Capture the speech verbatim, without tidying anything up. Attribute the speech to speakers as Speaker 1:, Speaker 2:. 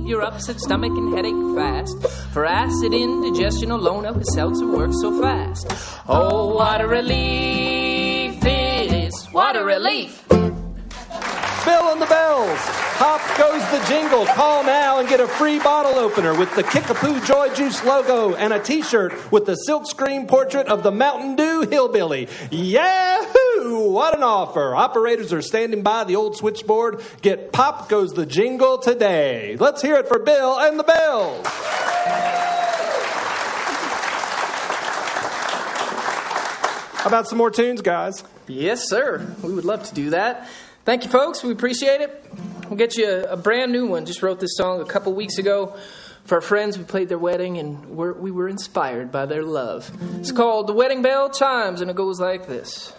Speaker 1: your upset stomach and headache fast. For acid indigestion alone, Alka Seltzer works so fast. Oh, what a relief it is. What a relief.
Speaker 2: Bill and the Bells. Pop goes the jingle. Call now and get a free bottle opener with the Kickapoo Joy Juice logo and a t-shirt with the silkscreen portrait of the Mountain Dew Hillbilly. Yahoo! What an offer. Operators are standing by the old switchboard. Get Pop Goes the Jingle today. Let's hear it for Bill and the Bells. How about some more tunes, guys?
Speaker 1: Yes, sir. We would love to do that. Thank you, folks. We appreciate it. We'll get you a, a brand new one. Just wrote this song a couple weeks ago for our friends. We played their wedding, and we're, we were inspired by their love. It's called The Wedding Bell Chimes, and it goes like this.